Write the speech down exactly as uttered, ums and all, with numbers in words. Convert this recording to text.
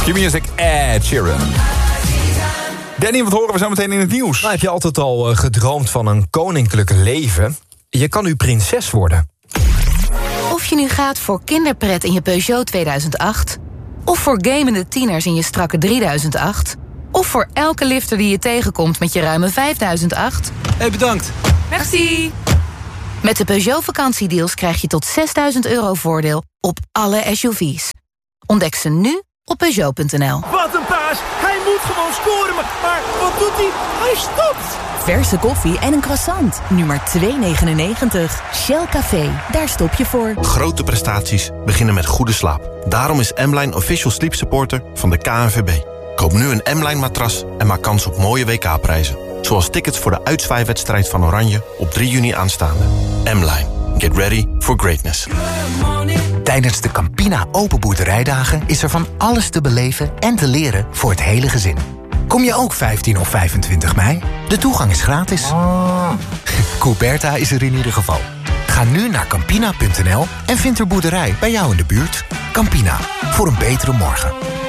Q-Music, Ed Sheeran. Danny, wat horen we zo meteen in het nieuws? Nou, heb je altijd al uh, gedroomd van een koninklijk leven? Je kan nu prinses worden. Of je nu gaat voor kinderpret in je Peugeot tweeduizend acht... of voor gamende tieners in je strakke drieduizend acht... of voor elke lifter die je tegenkomt met je ruime vijfduizend acht... Hey, bedankt. Merci. Met de Peugeot vakantiedeals krijg je tot zesduizend euro voordeel op alle S U V's. Ontdek ze nu op Peugeot punt n l. Wat een paas! Hij moet gewoon scoren, maar, maar wat doet hij? Hij stopt! Verse koffie en een croissant. Nu maar twee negenennegentig. Shell Café, daar stop je voor. Grote prestaties beginnen met goede slaap. Daarom is M-Line official sleep supporter van de K N V B. Koop nu een M-Line matras en maak kans op mooie W K-prijzen. Zoals tickets voor de uitzwaaiwedstrijd van Oranje op drie juni aanstaande. M-Line. Get ready for greatness. Tijdens de Campina Open Boerderijdagen is er van alles te beleven en te leren voor het hele gezin. Kom je ook vijftien of vijfentwintig mei? De toegang is gratis. Oh. Couberta is er in ieder geval. Ga nu naar campina punt n l en vind er boerderij bij jou in de buurt. Campina, voor een betere morgen.